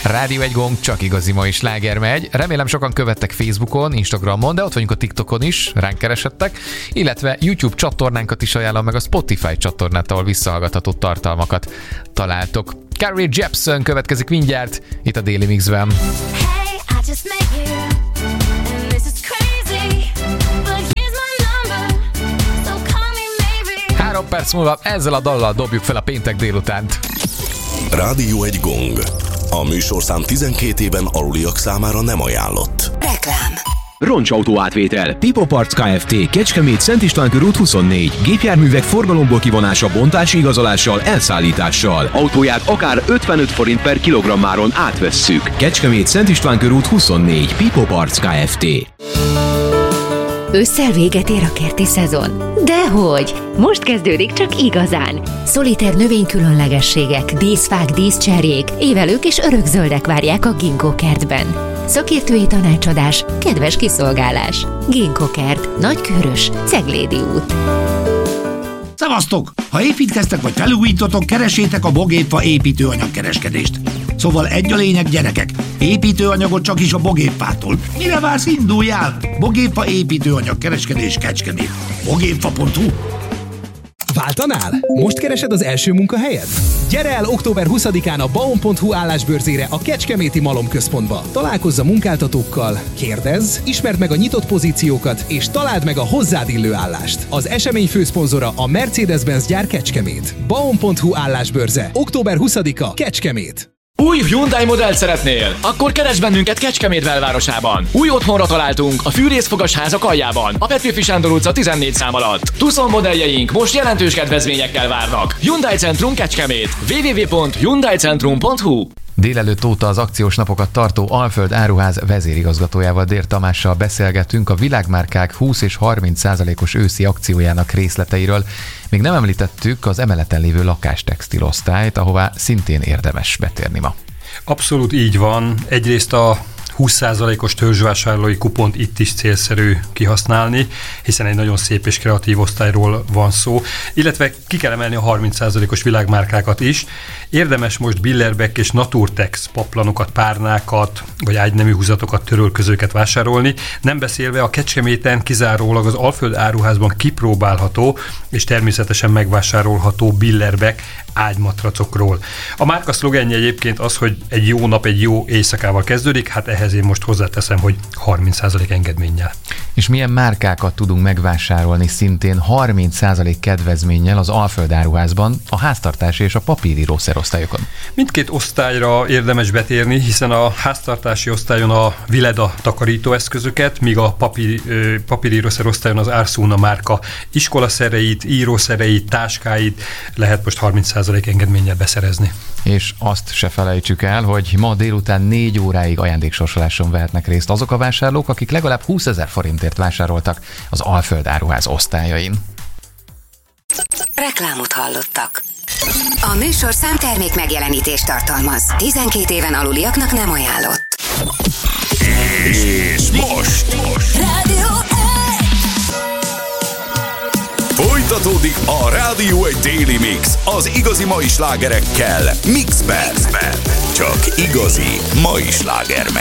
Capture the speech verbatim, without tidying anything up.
Rádió egy gong, csak igazi mai sláger megy. Remélem sokan követtek Facebookon, Instagramon, de ott vagyunk a TikTokon is, ránk keresettek, illetve YouTube csatornánkat is ajánlom, meg a Spotify csatornát, ahol visszahallgatható tartalmakat találtok. Carly Jepsen következik mindjárt itt a Daily Mixben. Három perc múlva ezzel a dallal dobjuk fel a péntek délutánt. Rádió egy gong. A műsorszám tizenkét éven aluliak számára nem ajánlott. Reklám. Roncsautó átvétel. Pipo Parts Kft. Kecskemét, Szent István körút huszonnégy. Gépjárművek forgalomból kivonása, bontási igazolással, elszállítással. Autóját akár ötvenöt forint per kilogrammáron átvesszük. Kecskemét, Szent István körút huszonnégy. Pipo Parts Kft. Ősszel véget ér a kerti szezon? Dehogy! Most kezdődik csak igazán. Szoliter növénykülönlegességek, díszfák, díszcserjék, évelők és örökzöldek várják a Ginkgo kertben. Szakértői tanácsadás, kedves kiszolgálás. Ginkgo kert, Nagykőrös, Ceglédi út. Szevasztok! Ha építkeztek vagy felújítotok, keresétek a Bogépfa építőanyagkereskedést. Szóval egy a lényeg, gyerekek, építőanyagot csak is a Bogépfától. Mire vársz, induljál? Bogépfa építőanyagkereskedés Kecskemét. bogépfa pont hu. Váltanál? Most keresed az első munkahelyet? Gyere el október huszadikán a baon pont hu állásbörzére a Kecskeméti Malomközpontba. Találkozz a munkáltatókkal, kérdezz, ismerd meg a nyitott pozíciókat, és találd meg a hozzád illő állást. Az esemény főszponzora a Mercedes-Benz gyár Kecskemét. baon pont hu állásbörze. október huszadika, Kecskemét. Új Hyundai modellt szeretnél? Akkor keresd bennünket Kecskemét belvárosában. Új otthonra találtunk a Fűrészfogas házak aljában, a Petőfi Sándor utca tizennégy szám alatt. Tucson modelljeink most jelentős kedvezményekkel várnak. Hyundai Centrum Kecskemét. double-u double-u double-u pont hyundai centrum pont hu. Délelőtt óta az akciós napokat tartó Alföld Áruház vezérigazgatójával, Dér Tamással beszélgetünk a világmárkák húsz és harminc százalékos őszi akciójának részleteiről. Még nem említettük az emeleten lévő lakástextilosztályt, ahová szintén érdemes betérni ma. Abszolút így van. Egyrészt a húsz százalékos törzsvásárlói kupont itt is célszerű kihasználni, hiszen egy nagyon szép és kreatív osztályról van szó, illetve ki kell emelni a harminc százalékos világmárkákat is. Érdemes most Billerbeck és Naturtex paplanokat, párnákat, vagy ágynemű húzatokat, törölközőket vásárolni, nem beszélve a Kecskeméten kizárólag az Alföld Áruházban kipróbálható és természetesen megvásárolható Billerbeck ágymatracokról. A márka szlogenje egyébként az, hogy egy jó nap egy jó éjszakával kezdődik, hát ehhez én most hozzáteszem, hogy harminc százalék engedménnyel. És milyen márkákat tudunk megvásárolni szintén harminc százalék kedvezménnyel az Alföld Áruházban, a háztartási és a papíríró szerosztályokon? Mindkét osztályra érdemes betérni, hiszen a háztartási osztályon a Vileda takarítóeszközöket, míg a papír, papírírószerosztályon az Arsuna márka iskolaszereit, írószereit, táskáit lehet most harminc százalék engedménnyel beszerezni. És azt se felejtsük el, hogy ma délután négy óráig ajándéksorsoláson vehetnek részt azok a vásárlók, akik legalább húszezer forintért vásároltak az Alföld Áruház osztályain. Reklámot hallottak. A műsorszám termék megjelenítést tartalmaz. tizenkét éven aluliaknak nem ajánlott. És most, most. Rádió Folytatódik a Rádió egy Daily Mix az igazi mai slágerekkel Mixben. Csak igazi mai sláger megy.